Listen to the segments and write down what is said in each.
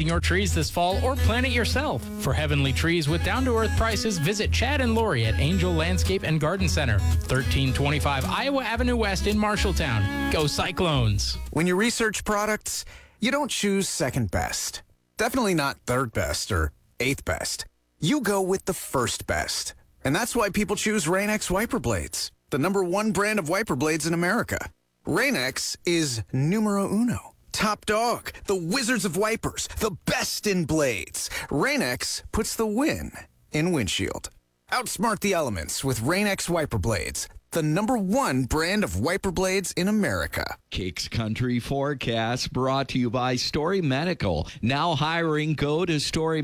planting your trees this fall or plant it yourself. For heavenly trees with down-to-earth prices, visit Chad and Lori at Angel Landscape and Garden Center, 1325 Iowa Avenue West in Marshalltown. Go Cyclones! When you research products, you don't choose second best. Definitely not third best or eighth best. You go with the first best. And that's why people choose Rain-X wiper blades, the #1 brand of wiper blades in America. Rain-X is numero uno. Top dog, the wizards of wipers, the best in blades. Rain-X puts the win in windshield. Outsmart the elements with Rain-X wiper blades, the #1 brand of wiper blades in America. Kicks Country Forecast brought to you by Story Medical. Now hiring. Go to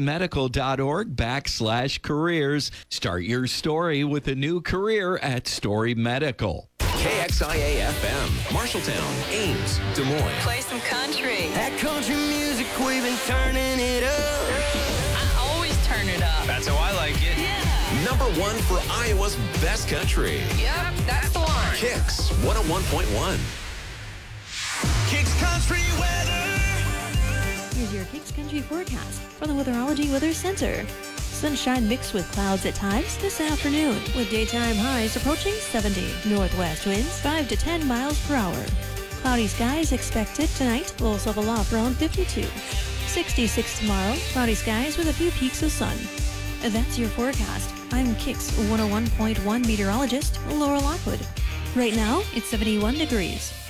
storymedical.org/careers. Start your story with a new career at Story Medical. KXIA-FM, Marshalltown, Ames, Des Moines. Play some country. That country music, we've been turning it up. I always turn it up. That's how I like it. Yeah. #1 for Iowa's best country. Yep, that's the one. Kicks 101.1. Kicks Country weather. Here's your Kicks Country forecast from the Weatherology Weather Center. Sunshine mixed with clouds at times this afternoon, with daytime highs approaching 70. Northwest winds 5 to 10 miles per hour. Cloudy skies expected tonight, lows level off around 52. 66 tomorrow, cloudy skies with a few peaks of sun. That's your forecast. I'm Kicks 101.1 meteorologist Laura Lockwood. Right now, it's 71 degrees.